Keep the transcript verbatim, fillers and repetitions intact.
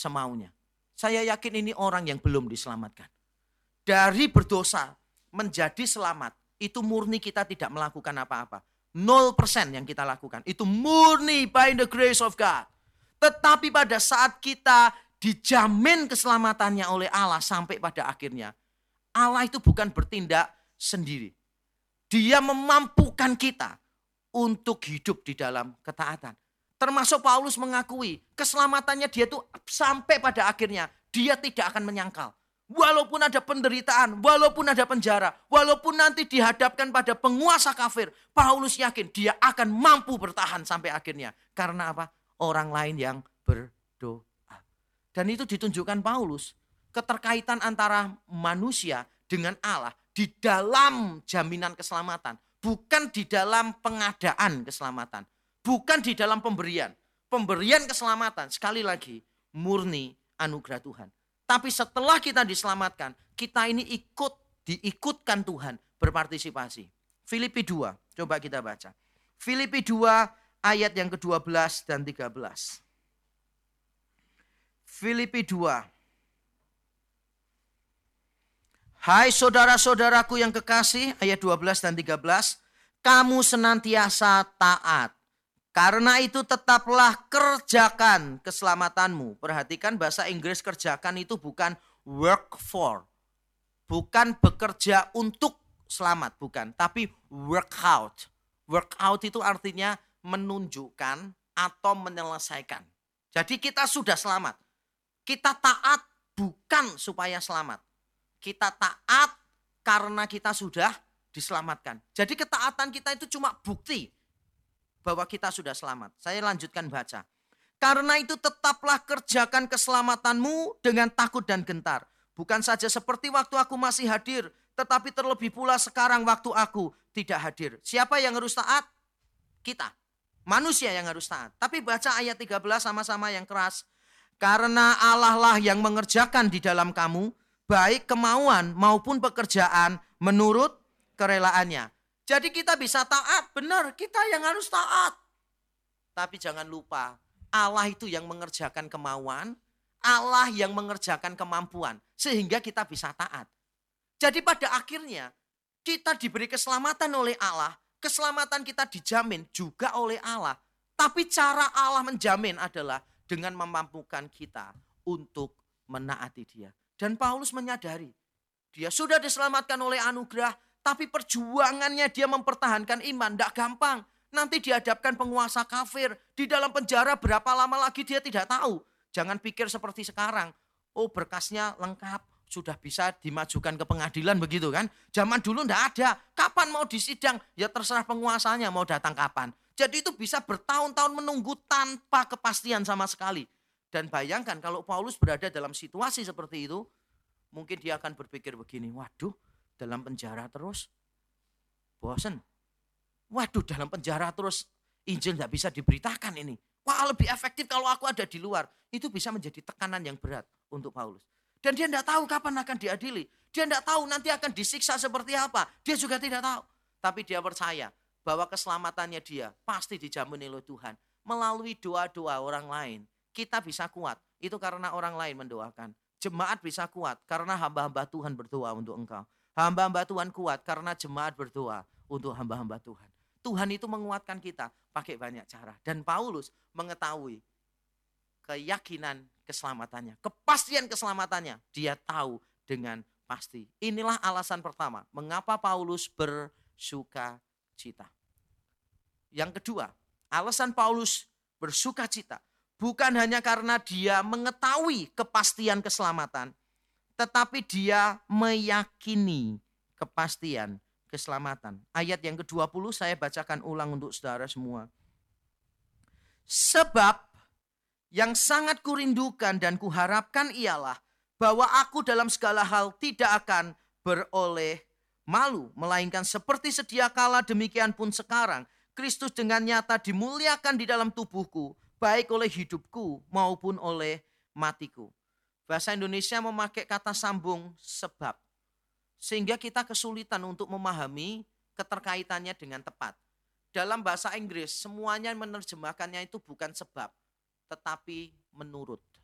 semaunya. Saya yakin ini orang yang belum diselamatkan. Dari berdosa menjadi selamat, itu murni kita tidak melakukan apa-apa. nol persen yang kita lakukan. Itu murni by the grace of God. Tetapi pada saat kita dijamin keselamatannya oleh Allah sampai pada akhirnya, Allah itu bukan bertindak sendiri. Dia memampukan kita untuk hidup di dalam ketaatan. Termasuk Paulus mengakui keselamatannya dia tuh sampai pada akhirnya dia tidak akan menyangkal. Walaupun ada penderitaan, walaupun ada penjara, walaupun nanti dihadapkan pada penguasa kafir, Paulus yakin dia akan mampu bertahan sampai akhirnya. Karena apa? Orang lain yang berdoa. Dan itu ditunjukkan Paulus, keterkaitan antara manusia dengan Allah di dalam jaminan keselamatan. Bukan di dalam pengadaan keselamatan. Bukan di dalam pemberian. Pemberian keselamatan, sekali lagi, murni anugerah Tuhan. Tapi setelah kita diselamatkan, kita ini ikut, diikutkan Tuhan berpartisipasi. Filipi dua, coba kita baca. Filipi dua ayat yang kedua belas dan tiga belas. Filipi dua. Hai saudara-saudaraku yang kekasih, ayat dua belas dan tiga belas. Kamu senantiasa taat. Karena itu tetaplah kerjakan keselamatanmu. Perhatikan bahasa Inggris kerjakan itu bukan work for. Bukan bekerja untuk selamat, bukan. Tapi work out. Work out itu artinya menunjukkan atau menyelesaikan. Jadi kita sudah selamat. Kita taat bukan supaya selamat. Kita taat karena kita sudah diselamatkan. Jadi ketaatan kita itu cuma bukti bahwa kita sudah selamat. Saya lanjutkan baca. Karena itu tetaplah kerjakan keselamatanmu dengan takut dan gentar. Bukan saja seperti waktu aku masih hadir, tetapi terlebih pula sekarang waktu aku tidak hadir. Siapa yang harus taat? Kita. Manusia yang harus taat. Tapi baca ayat tiga belas sama-sama yang keras. Karena Allah lah yang mengerjakan di dalam kamu, baik kemauan maupun pekerjaan menurut kerelaannya. Jadi kita bisa taat, benar kita yang harus taat. Tapi jangan lupa, Allah itu yang mengerjakan kemauan, Allah yang mengerjakan kemampuan. Sehingga kita bisa taat. Jadi pada akhirnya, kita diberi keselamatan oleh Allah. Keselamatan kita dijamin juga oleh Allah. Tapi cara Allah menjamin adalah dengan memampukan kita untuk menaati Dia. Dan Paulus menyadari, dia sudah diselamatkan oleh anugerah, tapi perjuangannya dia mempertahankan iman tidak gampang. Nanti dihadapkan penguasa kafir. Di dalam penjara berapa lama lagi dia tidak tahu. Jangan pikir seperti sekarang. Oh berkasnya lengkap. Sudah bisa dimajukan ke pengadilan begitu kan. Zaman dulu tidak ada. Kapan mau disidang? Ya terserah penguasanya mau datang kapan. Jadi itu bisa bertahun-tahun menunggu tanpa kepastian sama sekali. Dan bayangkan kalau Paulus berada dalam situasi seperti itu. Mungkin dia akan berpikir begini. Waduh. Dalam penjara terus, bosen. Waduh dalam penjara terus, Injil gak bisa diberitakan ini. Wah lebih efektif kalau aku ada di luar. Itu bisa menjadi tekanan yang berat untuk Paulus. Dan dia tidak tahu kapan akan diadili. Dia tidak tahu nanti akan disiksa seperti apa. Dia juga tidak tahu. Tapi dia percaya bahwa keselamatannya dia pasti dijamin oleh Tuhan. Melalui doa-doa orang lain, kita bisa kuat. Itu karena orang lain mendoakan. Jemaat bisa kuat karena hamba-hamba Tuhan berdoa untuk engkau. Hamba-hamba Tuhan kuat karena jemaat berdoa untuk hamba-hamba Tuhan. Tuhan itu menguatkan kita pakai banyak cara. Dan Paulus mengetahui keyakinan keselamatannya. Kepastian keselamatannya. Dia tahu dengan pasti. Inilah alasan pertama. Mengapa Paulus bersuka cita. Yang kedua. Alasan Paulus bersuka cita. Bukan hanya karena dia mengetahui kepastian keselamatan. Tetapi dia meyakini kepastian keselamatan. Ayat yang kedua puluh saya bacakan ulang untuk saudara semua. Sebab yang sangat kurindukan dan kuharapkan ialah bahwa aku dalam segala hal tidak akan beroleh malu. Melainkan seperti sedia kala demikian pun sekarang. Kristus dengan nyata dimuliakan di dalam tubuhku. Baik oleh hidupku maupun oleh matiku. Bahasa Indonesia memakai kata sambung sebab. Sehingga kita kesulitan untuk memahami keterkaitannya dengan tepat. Dalam bahasa Inggris semuanya menerjemahkannya itu bukan sebab. Tetapi menurut.